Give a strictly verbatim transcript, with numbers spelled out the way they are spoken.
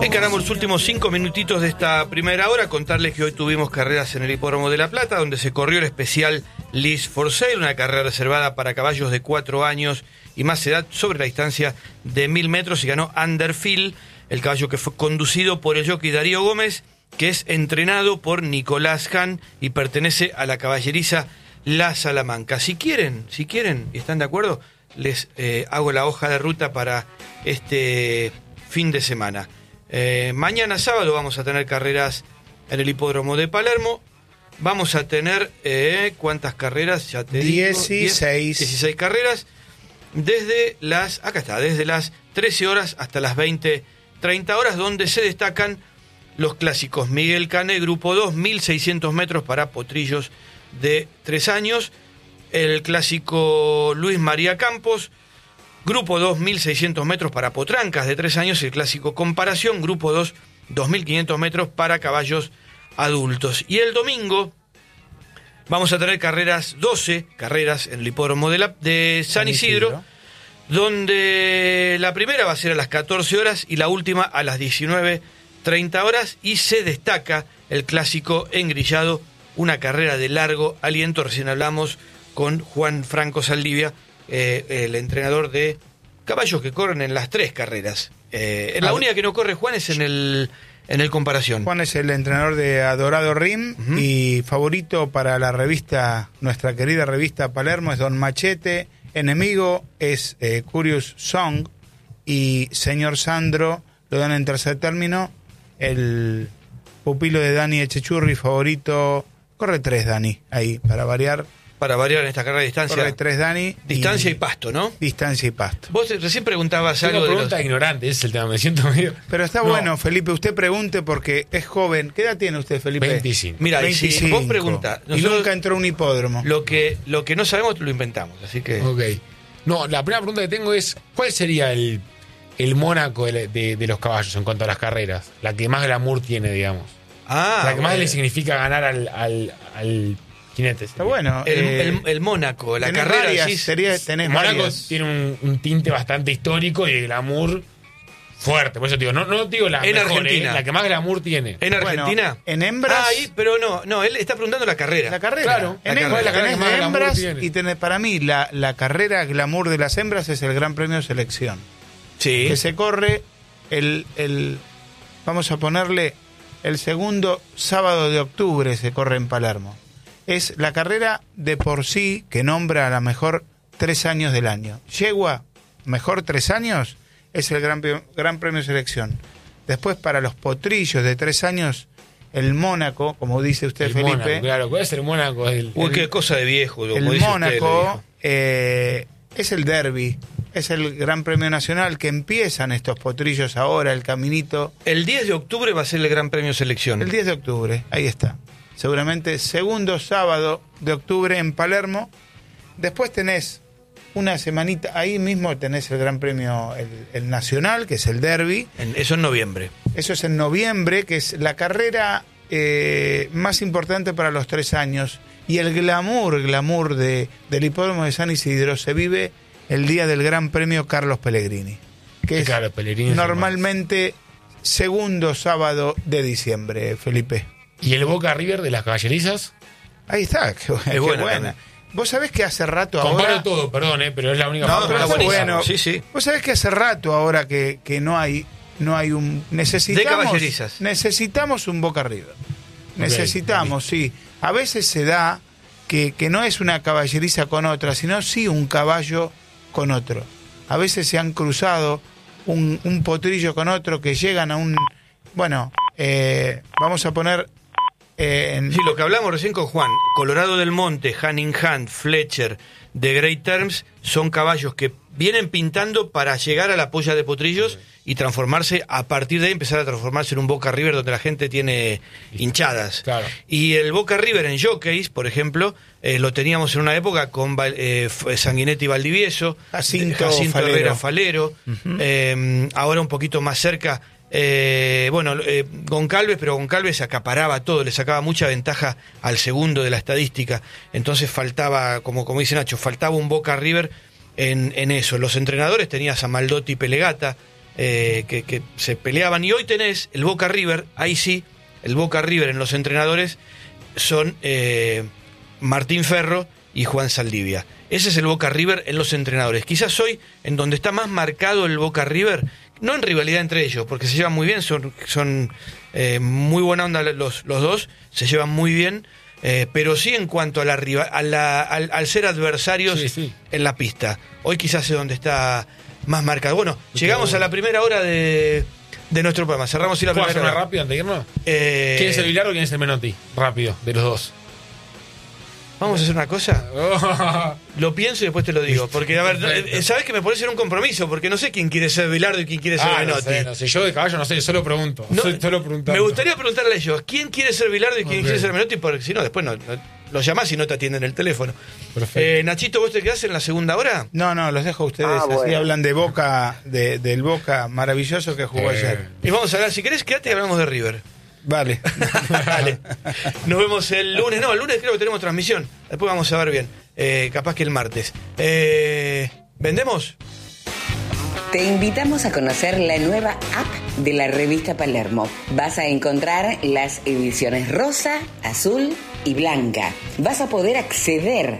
Encaramos los últimos cinco minutitos de esta primera hora. Contarles que hoy tuvimos carreras en el Hipódromo de La Plata, donde se corrió el especial List for Sale, una carrera reservada para caballos de cuatro años y más edad sobre la distancia de mil metros, y ganó Underfield, el caballo que fue conducido por el jockey Darío Gómez, que es entrenado por Nicolás Hahn y pertenece a la caballeriza La Salamanca. Si quieren, si quieren y están de acuerdo, les eh, hago la hoja de ruta para este fin de semana. Eh, mañana sábado vamos a tener carreras en el Hipódromo de Palermo. Vamos a tener, eh, ¿cuántas carreras? Ya te dieciséis. digo, dieciséis carreras. Desde las, acá está, desde las trece horas hasta las veinte treinta horas, donde se destacan los clásicos Miguel Cané, Grupo dos, mil seiscientos metros para potrillos de tres años. El clásico Luis María Campos, Grupo dos, mil seiscientos metros para potrancas de tres años. El clásico Comparación, Grupo dos, dos mil quinientos metros para caballos adultos. Y el domingo vamos a tener carreras, doce carreras en el Hipódromo de, la, de San Isidro, Isidro, donde la primera va a ser a las catorce horas y la última a las diecinueve treinta horas. Y se destaca el clásico Engrillado, una carrera de largo aliento. Recién hablamos con Juan Franco Saldivia, eh, el entrenador de caballos que corren en las tres carreras. Eh, la única que no corre Juan es en el, en el Comparación. Juan es el entrenador de Adorado Rim, uh-huh. y favorito para la revista, nuestra querida revista Palermo, es Don Machete. Enemigo es eh, Curious Song, y Señor Sandro lo dan en tercer término. El pupilo de Dani Echechurri, favorito, corre tres Dani, ahí, para variar. Para variar en esta carrera de distancia. Corre tres Dani. Distancia y, y pasto, ¿no? Distancia y pasto. Vos recién preguntabas Tengo algo de pregunta los... ignorante, ese es el tema, me siento medio... Pero está no. bueno, Felipe, usted pregunte porque es joven. ¿Qué edad tiene usted, Felipe? veinticinco. Mira, veinticinco. Si vos preguntás... Y nunca entró a un hipódromo. Lo que, lo que no sabemos lo inventamos, así que... Ok. No, la primera pregunta que tengo es, ¿cuál sería el, el Mónaco de, de, de los caballos en cuanto a las carreras? La que más glamour tiene, digamos. Ah, la que más bueno. le significa ganar al... al, al jinete. Está bueno. El, eh, el, el Mónaco, la tenés carrera... varias, sí, sería, tenés Mónaco varias. tiene un, un tinte bastante histórico y de glamour fuerte. Por eso digo, no, no digo la En mejor, Argentina. eh, la que más glamour tiene. ¿En Argentina? Bueno, en hembras... Ah, ahí, pero no, no, él está preguntando la carrera. La carrera. Claro. En La hembras, carrera. tenés La carrera que más hembras, glamour tiene. y tenés, para mí, la, la carrera glamour de las hembras es el Gran Premio Selección. Sí. Que se corre el, el... Vamos a ponerle... El segundo sábado de octubre se corre en Palermo. Es la carrera de por sí que nombra a la mejor tres años del año. Yegua, mejor tres años, es el Gran, Gran Premio Selección. Después, para los potrillos de tres años, el Mónaco, como dice usted, El Felipe. Mónaco, claro, ¿cuál es el Mónaco? El, Uy, el- qué cosa de viejo. como El dice usted, le Mónaco dijo. eh, es el derby, es el Gran Premio Nacional, que empiezan estos potrillos ahora, el caminito. El diez de octubre va a ser el Gran Premio Selección. El diez de octubre, ahí está. Seguramente segundo sábado de octubre en Palermo. Después tenés una semanita, ahí mismo tenés el Gran Premio, el, el Nacional, que es el derby. En- eso en noviembre. Eso es en noviembre, que es la carrera eh, más importante para los tres años. Y el glamour, glamour de, del Hipódromo de San Isidro se vive el día del Gran Premio Carlos Pellegrini, que es Claro, Pellegrini es el normalmente segundo sábado de diciembre, Felipe. ¿Y el Boca River de las caballerizas? Ahí está, qué, bu- qué buena buena. también. Vos sabés que hace rato Comparo ahora... todo, perdón, eh, pero es la única No, forma pero de está buenísimo. analizarlo. Sí, sí. Vos sabés que hace rato ahora que, que no hay no hay un... Necesitamos, De caballerizas. necesitamos un Boca River. Necesitamos, sí. A veces se da que, que no es una caballeriza con otra, sino sí un caballo con otro. A veces se han cruzado un, un potrillo con otro que llegan a un... Bueno, eh, vamos a poner... eh, en- Sí, lo que hablamos recién con Juan, Colorado del Monte, Hanningham, Fletcher, de Great Terms, son caballos que vienen pintando para llegar a la polla de potrillos y transformarse, a partir de ahí empezar a transformarse en un Boca River donde la gente tiene hinchadas. Claro. Y el Boca River en jockeys, por ejemplo, eh, lo teníamos en una época con Val- eh, F- Sanguinetti Valdivieso, Jacinto Jacinto Falero. Herrera Falero, eh, ahora un poquito más cerca, eh, bueno, eh, Goncalves, pero Goncalves acaparaba todo, le sacaba mucha ventaja al segundo de la estadística, entonces faltaba, como, como dice Nacho, faltaba un Boca River en, en eso. Los entrenadores tenías a Maldotti y Pelegata, eh, que, que se peleaban. Y hoy tenés el Boca River, ahí sí, el Boca River en los entrenadores son eh, Martín Ferro y Juan Saldivia. Ese es el Boca River en los entrenadores. Quizás hoy, en donde está más marcado el Boca River, no en rivalidad entre ellos, porque se llevan muy bien, son, son eh, muy buena onda los, los dos, se llevan muy bien, eh, pero sí en cuanto a la, a la al, al ser adversarios sí, sí. en la pista. Hoy quizás es donde está más marcado. Bueno, llegamos a la primera hora de, de nuestro programa. Cerramos y la ¿Puedo primera hacer hora. una rápida antes de irnos? Eh, ¿Quién es el Bilardo o quién es el Menotti? Rápido, de los dos. Vamos a hacer una cosa. Oh. Lo pienso y después te lo digo. Porque, a ver, eh, sabes que me pones en un compromiso, porque no sé quién quiere ser Bilardo y quién quiere ser Ah, no Menotti. sé, no sé, yo de caballo no sé, solo pregunto. No, Soy solo preguntando. me gustaría preguntarle a ellos, ¿quién quiere ser Bilardo y quién Ok. quiere ser Menotti? Porque si no, después no, no, los llamás y no te atienden el teléfono. Perfecto. Eh, Nachito, ¿vos te quedás en la segunda hora? No, no, los dejo a ustedes. Ah, Así bueno. hablan de Boca, de, del Boca maravilloso que jugó Eh. ayer. Y vamos a hablar, si querés, quédate y hablamos de River. Vale. Dale. Nos vemos el lunes. No, el lunes creo que tenemos transmisión. Después vamos a ver bien. Eh, capaz que el martes. Eh, ¿Vendemos? Te invitamos a conocer la nueva app de la revista Palermo. Vas a encontrar las ediciones rosa, azul y blanca. Vas a poder acceder